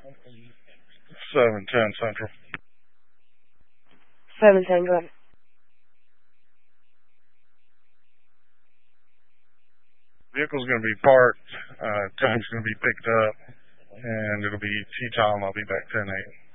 710 Central. 710, go ahead. Vehicle's going to be parked. Time's going to be picked up, and it'll be tea time. I'll be back 10-8.